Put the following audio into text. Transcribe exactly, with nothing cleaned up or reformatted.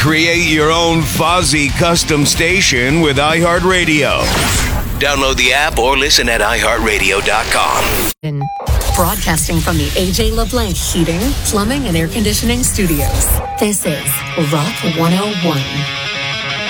Create your own Fozzy custom station with iHeartRadio. Download the app or listen at i heart radio dot com. Broadcasting from the A J LeBlanc Heating, Plumbing, and Air Conditioning Studios. This is Rock one oh one.